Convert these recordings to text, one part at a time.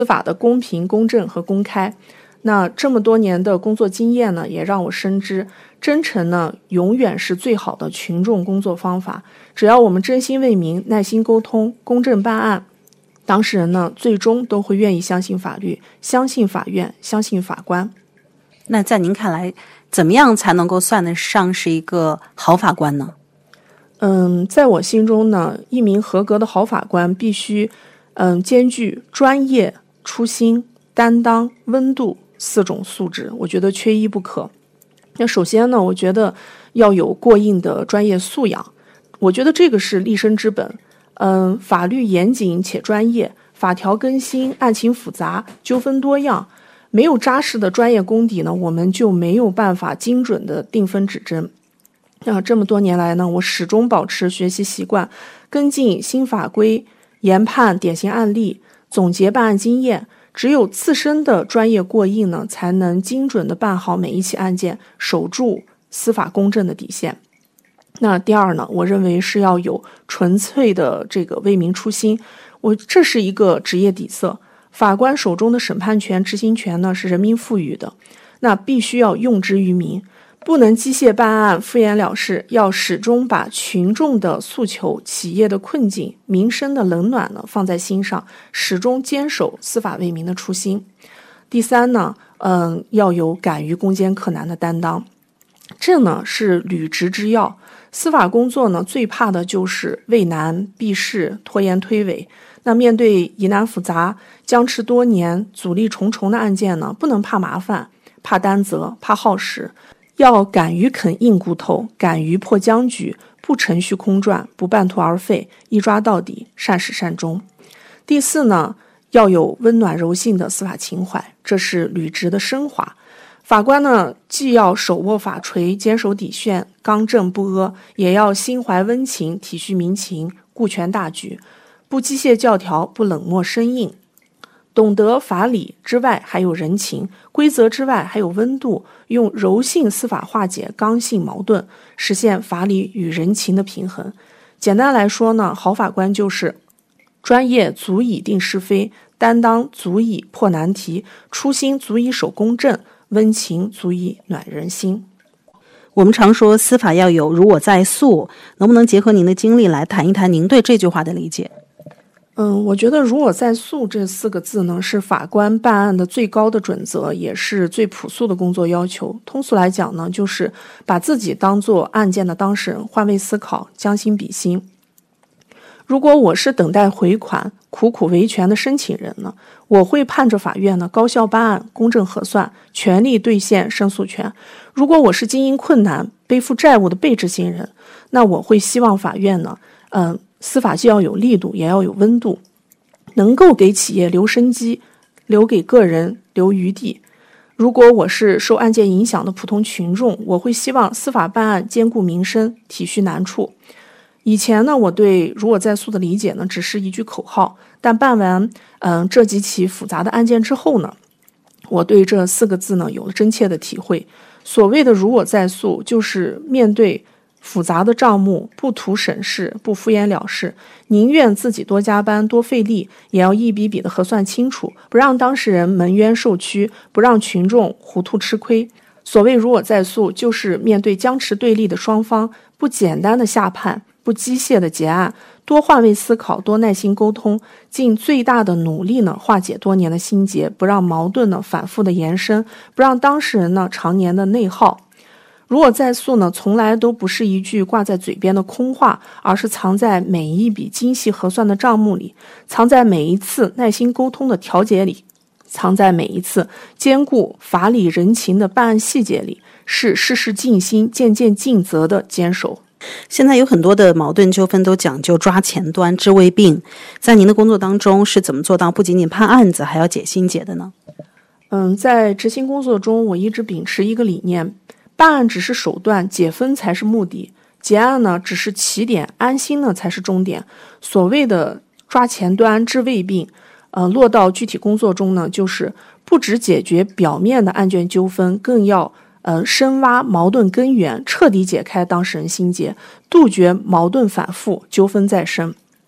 司法的公平、公正和公开。那这么多年的工作经验呢，也让我深知，真诚呢永远是最好的群众工作方法。只要我们真心为民、耐心沟通、公正办案，当事人呢最终都会愿意相信法律、相信法院、相信法官。 那在您看来，怎么样才能够算得上是一个好法官呢？ 在我心中呢，一名合格的好法官必须兼具专业、初心、担当、温度4种素质，我觉得缺一不可。那首先呢，我觉得要有过硬的专业素养，我觉得这个是立身之本。法律严谨且专业，法条更新，案情复杂，纠纷多样，没有扎实的专业功底呢，我们就没有办法精准的定分指针。这么多年来呢，我始终保持学习习惯，跟进新法规、研判典型案例，总结办案经验。只有自身的专业过硬呢，才能精准的办好每一起案件，守住司法公正的底线。那第二呢，我认为是要有纯粹的这个为民初心，这是一个职业底色。法官手中的审判权、执行权呢是人民赋予的，那必须要用之于民，不能机械办案、敷衍了事，要始终把群众的诉求、企业的困境、民生的冷暖呢放在心上，始终坚守司法为民的初心。第三呢，要有敢于攻坚克难的担当，这呢是履职之要。司法工作呢最怕的就是畏难避事、拖延推诿。那面对疑难复杂、僵持多年、阻力重重的案件呢，不能怕麻烦、怕担责、怕耗时，要敢于啃硬骨头，敢于破僵局，不程序空转，不半途而废，一抓到底，善始善终。第四呢，要有温暖柔性的司法情怀，这是履职的升华。法官呢，既要手握法锤，坚守底线，刚正不阿，也要心怀温情，体恤民情，顾全大局，不机械教条，不冷漠生硬，懂得法理之外还有人情，规则之外还有温度，用柔性司法化解刚性矛盾，实现法理与人情的平衡。简单来说呢，好法官就是专业足以定是非，担当足以破难题，初心足以守公正，温情足以暖人心。 我们常说司法要有如我在诉，能不能结合您的经历来谈一谈您对这句话的理解？ 我觉得如我在诉这4个字呢，是法官办案的最高的准则，也是最朴素的工作要求。通俗来讲呢，就是把自己当作案件的当事人，换位思考，将心比心。如果我是等待回款、苦苦维权的申请人呢，我会盼着法院呢高效办案、公正核算，全力兑现申诉权。如果我是经营困难、背负债务的被执行人，那我会希望法院呢，司法既要有力度，也要有温度，能够给企业留生机，留给个人留余地。如果我是受案件影响的普通群众，我会希望司法办案兼顾民生，体恤难处。以前呢，我对如我在诉的理解呢，只是一句口号，但办完这几起复杂的案件之后呢，我对这4个字呢有了真切的体会。所谓的如我在诉，就是面对复杂的账目，不图省事，不敷衍了事，宁愿自己多加班多费力，也要一笔笔的核算清楚，不让当事人蒙冤受屈，不让群众糊涂吃亏。所谓如我在诉，就是面对僵持对立的双方，不简单的下判，不机械的结案，多换位思考，多耐心沟通，尽最大的努力呢化解多年的心结，不让矛盾呢反复的延伸，不让当事人呢常年的内耗。如我在诉呢，从来都不是一句挂在嘴边的空话，而是藏在每一笔精细核算的账目里，藏在每一次耐心沟通的调解里，藏在每一次兼顾法理人情的办案细节里，是事事尽心、件件尽责的坚守。 现在有很多的矛盾纠纷都讲究抓前端、治未病，在您的工作当中是怎么做到不仅仅判案子，还要解心结的呢？ 在执行工作中，我一直秉持一个理念：办案只是手段，解分才是目的；结案呢只是起点，安心呢才是终点。所谓的抓前端、治未病，落到具体工作中呢，就是不只解决表面的案件纠纷，更要深挖矛盾根源，彻底解开当事人心结，杜绝矛盾反复、纠纷再生。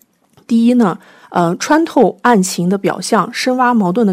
第一呢，穿透案情的表象，深挖矛盾的